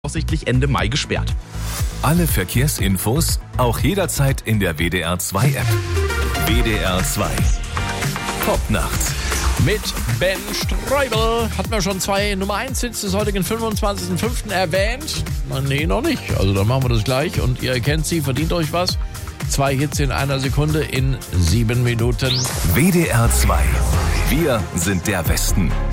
voraussichtlich Ende Mai gesperrt. Alle Verkehrsinfos auch jederzeit in der WDR 2 App. WDR 2. Popnacht. Mit Ben Streubel hatten wir schon 2 Nummer 1 Hits des heutigen 25.05. erwähnt. Nee, noch nicht. Also dann machen wir das gleich und ihr erkennt sie, verdient euch was. 2 Hits in einer Sekunde in 7 Minuten. WDR 2. Wir sind der Westen.